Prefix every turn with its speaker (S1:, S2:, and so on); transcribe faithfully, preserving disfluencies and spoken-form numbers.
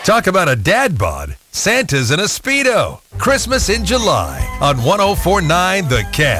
S1: Talk about a dad bod. Santa's in a Speedo. Christmas in July on one oh four point nine The Cat.